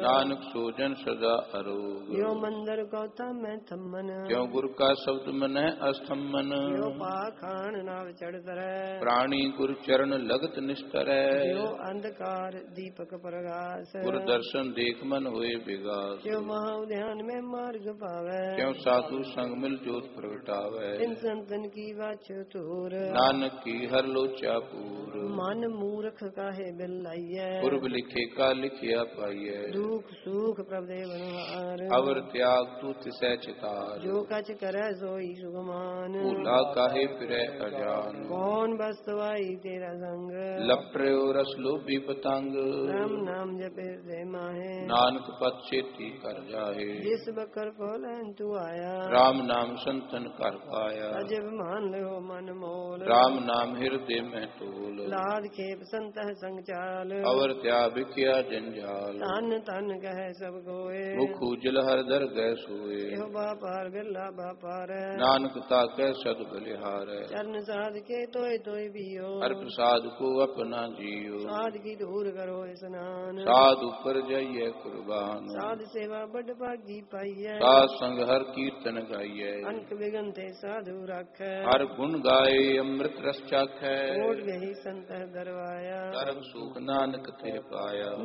ਨਾਨਕ ਸੋਜਨ ਸਦਾ ਅਰੋਗ। ਜੋ ਮੰਦਰ ਕਉ ਮੈਂ ਥੰਮਨ, ਕਿਉ ਗੁਰ ਕਾ ਸ਼ਬਦ ਮਨੈ ਅਸਥੰਮਨ। ਜੋ ਪਾਖਾਨ ਨਾਵ ਚੜ੍ਹ ਤਰੈ, ਪ੍ਰਾਣੀ ਗੁਰ ਚਰਨ ਲਗਤ ਨਿਸਤਰੈ। ਜੋ ਅੰਧਕਾਰ ਦੀਪਕ ਪ੍ਰਗਾਸ, ਗੁਰ ਦਰਸ਼ਨ ਦੇਖ ਮਨ ਹੋਏ ਵਿਗਾਸ। ਜੋ ਮਹਾ ਉਦਿਆਨ ਮੈਂ ਮਾਰਗ ਪਾਵੈ, ਕਿਉ ਸਾਧੂ ਸੰਗ ਮਿਲ ਜੋਤ ਪ੍ਰਗਟਾਵੈ। ਤਿਨ ਸੰਤਨ ਕੀ ਵਾਛ ਧੂਰ, ਨਾਨਕ ਕੀ ਹਰ ਲੋਚਾ ਪੂਰ। ਮਨ ਮੂਰਖ ਕਾਹੇ ਬਿਲਾਈਐ, ਪੁਰਬ ਲਿਖੇ ਕਾ ਲਿਖਿਆ ਪਾਈਐ। ਦੁਖ ਸੁਖ ਪ੍ਰਭ ਦੇ ਬਨਹਾਰ, ਅਵਰ ਤਿਆਗ ਤੂ ਤਿਸੈ ਚਿਤਾਰ। ਜੋ ਕਛ ਕਰੈ ਸੋਈ ਸੁਗਮਾਨ, ਭੂਲਾ ਕਾਹੇ ਫਿਰੈ ਅਜਾਨ। ਕੌਣ ਬਸਤਵਾਈ ਤੇਰਾ ਸੰਗ, ਲਪਟਿਓ ਰਸ ਲੋਭੀ ਪਤੰਗ। ਰਾਮ ਨਾਮ ਜਪੇ ਤੇ ਮਾਹੇ, ਨਾਨਕ ਪਤ ਛੇਤੀ ਕਰ ਜਾਹੇ। ਜਿਸ ਬਕਰ ਕੋ ਲੈਨ ਤੂੰ ਆਇਆ, ਰਾਮ ਨਾਮ ਸੰਤਨ ਕਰ ਪਾਇਆ। ਅਜਬ ਮਾਨ ਲਿਓ ਮਨ ਮੋਲ, ਰਾਮ ਨਾਮ ਹਿਰਦੇ ਮੈਂ ਤੋਲ। ਲਾਦ ਖੇਪ ਸੰਤਹ ਸੰਗ ਚਾਲ, ਅਵਰ ਤਿਆ ਵਿਖਿਆ ਜੰਜਾਲ। ਤਨ ਤਨ ਕਹੈ ਸਭ ਕੋਏ, ਮੁਖ ਉਜਲ ਹਰ ਦਰ ਗੈ ਸੋਏ। ਇਹੋ ਬਾਪਾਰ ਬਿਰਲਾ ਬਾਪਾਰ, ਨਾਨਕ ਤਾਕੈ ਸਦ ਬਲਿਹਾਰੈ। ਚਰਨ ਸਾਧ ਕੇ ਤੋਏ ਤੋਏ ਪੀਓ, ਹਰ ਪ੍ਰਸਾਦ ਕੋ ਆਪਣਾ ਜੀਓ। ਸਾਧ ਕੀ ਦੂਰ ਕਰੋ ਇਸਨਾਨ, ਸਾਧ ਉਪਰ ਜਾਈਐ ਕੁਰਬਾਨ। ਸਾਧ ਸੇਵਾ ਬੜ ਭਾਗੀ ਪਾਈਐ, ਸਾਧ ਸੰਗ ਹਰ ਕੀਰਤਨ ਗਾਈਐ। ਅਨਕ ਬਿਗਨ ਤੇ ਸਾਧੂ ਰਾਖੈ, ਹਰ ਗੁਣ ਗਾਏ ਅੰਮ੍ਰਿਤ ਰਸ ਚਾਖੈ। ਕੋਟ ਗਈ ਸੰਤਹ ਦਰਵਾਇਆ, ਧਰਮ ਸੁਖ ਨਾਨਕ ਤੇ ਪਾਇਆ।